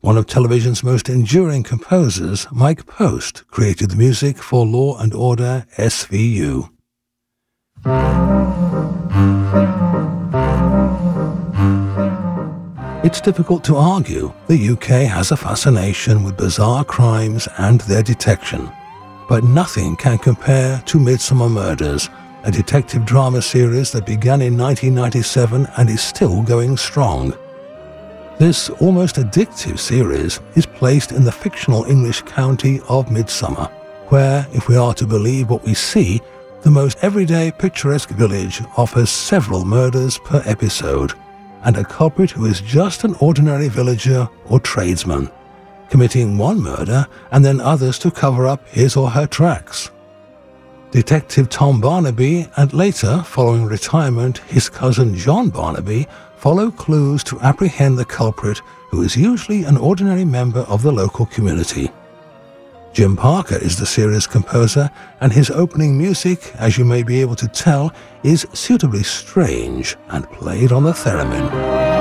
One of television's most enduring composers, Mike Post, created the music for Law and Order SVU. It's difficult to argue the UK has a fascination with bizarre crimes and their detection. But nothing can compare to Midsomer Murders, a detective drama series that began in 1997 and is still going strong. This almost addictive series is placed in the fictional English county of Midsomer, where, if we are to believe what we see, the most everyday picturesque village offers several murders per episode, and a culprit who is just an ordinary villager or tradesman, committing one murder and then others to cover up his or her tracks. Detective Tom Barnaby and later, following retirement, his cousin John Barnaby follow clues to apprehend the culprit, who is usually an ordinary member of the local community. Jim Parker is the series composer, and his opening music, as you may be able to tell, is suitably strange and played on the theremin.